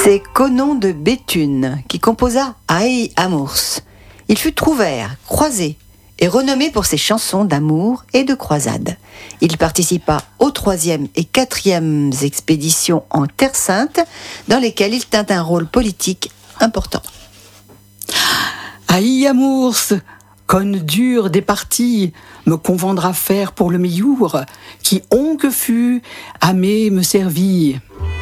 C'est Conon de Béthune qui composa Aïe Amours. Il fut trouvère, croisé et renommé pour ses chansons d'amour et de croisade. Il participa aux 3e et 4e expéditions en Terre Sainte, dans lesquelles il tint un rôle politique important. Aïe amours, conne dure des parties, me convendra faire pour le meilleur, qui on que fût, amé me servit.